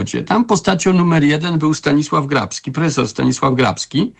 Tam postacią numer 1 był Stanisław Grabski, profesor Stanisław Grabski,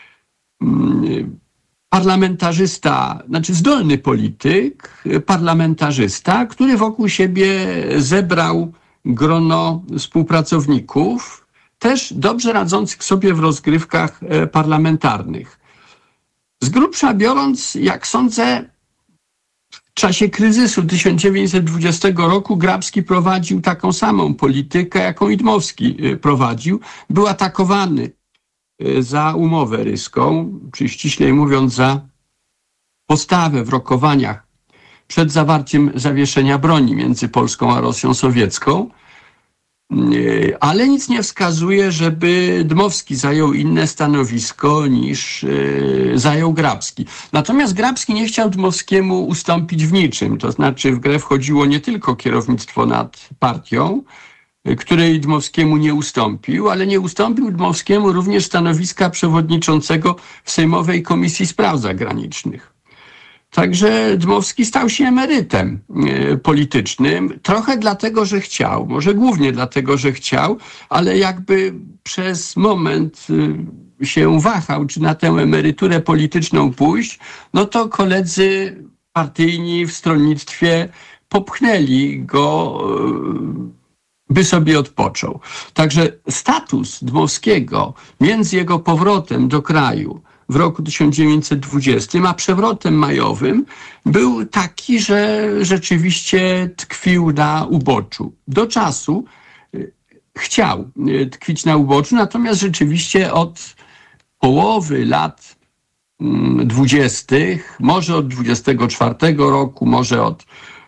parlamentarzysta, znaczy zdolny polityk, parlamentarzysta, który wokół siebie zebrał grono współpracowników, też dobrze radzących sobie w rozgrywkach parlamentarnych. Z grubsza biorąc, jak sądzę, w czasie kryzysu 1920 roku Grabski prowadził taką samą politykę, jaką i Dmowski prowadził. Był atakowany za umowę ryską, czy ściślej mówiąc za postawę w rokowaniach przed zawarciem zawieszenia broni między Polską a Rosją sowiecką, ale nic nie wskazuje, żeby Dmowski zajął inne stanowisko niż zajął Grabski. Natomiast Grabski nie chciał Dmowskiemu ustąpić w niczym, to znaczy w grę wchodziło nie tylko kierownictwo nad partią, której Dmowskiemu nie ustąpił, ale nie ustąpił Dmowskiemu również stanowiska przewodniczącego w Sejmowej Komisji Spraw Zagranicznych. Także Dmowski stał się emerytem politycznym, trochę dlatego, że chciał, może głównie dlatego, że chciał, ale jakby przez moment się wahał, czy na tę emeryturę polityczną pójść, no to koledzy partyjni w stronnictwie popchnęli go, by sobie odpoczął. Także status Dmowskiego między jego powrotem do kraju w roku 1920, a przewrotem majowym był taki, że rzeczywiście tkwił na uboczu. Do czasu chciał tkwić na uboczu, natomiast rzeczywiście od połowy lat 20., może od 24 roku, może od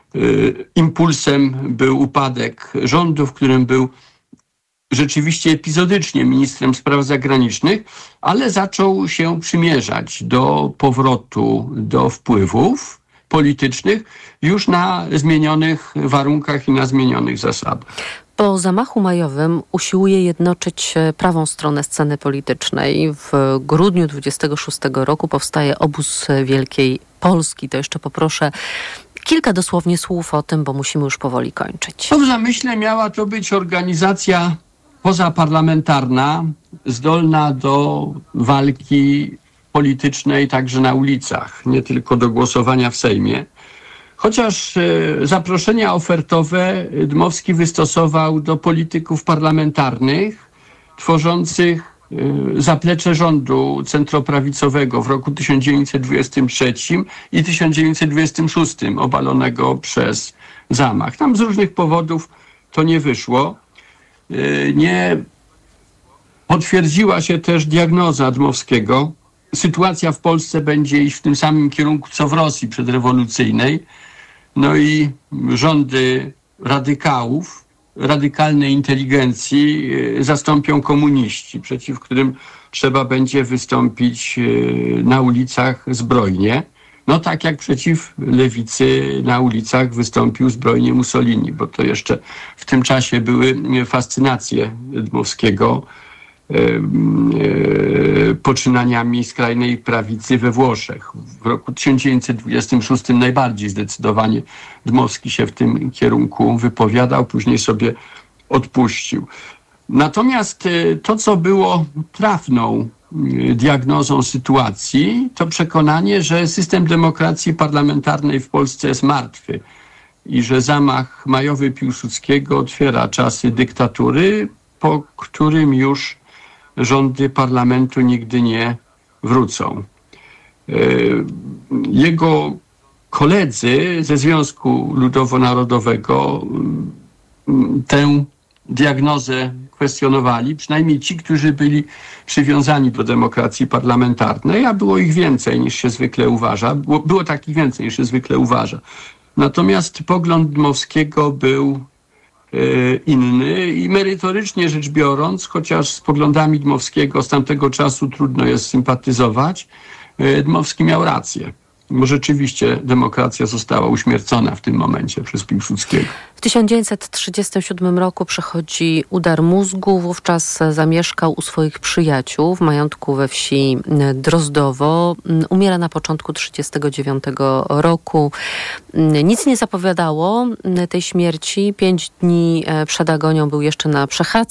impulsem był upadek rządu, w którym był rzeczywiście epizodycznie ministrem spraw zagranicznych, ale zaczął się przymierzać do powrotu do wpływów politycznych już na zmienionych warunkach i na zmienionych zasadach. Po zamachu majowym usiłuje jednoczyć prawą stronę sceny politycznej. W grudniu 26 roku powstaje Obóz Wielkiej Polski. To jeszcze poproszę kilka dosłownie słów o tym, bo musimy już powoli kończyć. W zamyśle miała to być organizacja pozaparlamentarna, zdolna do walki politycznej także na ulicach, nie tylko do głosowania w Sejmie. Chociaż zaproszenia ofertowe Dmowski wystosował do polityków parlamentarnych tworzących zaplecze rządu centroprawicowego w roku 1923 i 1926 obalonego przez zamach. Tam z różnych powodów to nie wyszło. Nie potwierdziła się też diagnoza Dmowskiego. Sytuacja w Polsce będzie iść w tym samym kierunku co w Rosji przedrewolucyjnej. No i rządy radykałów, radykalnej inteligencji zastąpią komuniści, przeciw którym trzeba będzie wystąpić na ulicach zbrojnie. No tak jak przeciw lewicy na ulicach wystąpił zbrojnie Mussolini, bo to jeszcze w tym czasie były fascynacje Dmowskiego poczynaniami skrajnej prawicy we Włoszech. W roku 1926 najbardziej zdecydowanie Dmowski się w tym kierunku wypowiadał, później sobie odpuścił. Natomiast to, co było trafną diagnozą sytuacji, to przekonanie, że system demokracji parlamentarnej w Polsce jest martwy i że zamach majowy Piłsudskiego otwiera czasy dyktatury, po którym już rządy parlamentu nigdy nie wrócą. Jego koledzy ze Związku Ludowo-Narodowego tę diagnozę kwestionowali, przynajmniej ci, którzy byli przywiązani do demokracji parlamentarnej, a było ich więcej niż się zwykle uważa. Było takich więcej niż się zwykle uważa. Natomiast pogląd Dmowskiego był inny i merytorycznie rzecz biorąc, chociaż z poglądami Dmowskiego z tamtego czasu trudno jest sympatyzować, Dmowski miał rację. bo rzeczywiście demokracja została uśmiercona w tym momencie przez Piłsudskiego. W 1937 roku przychodzi udar mózgu. Wówczas zamieszkał u swoich przyjaciół w majątku we wsi Drozdowo. Umiera na początku 1939 roku. Nic nie zapowiadało tej śmierci. 5 dni przed agonią był jeszcze na przechadzce.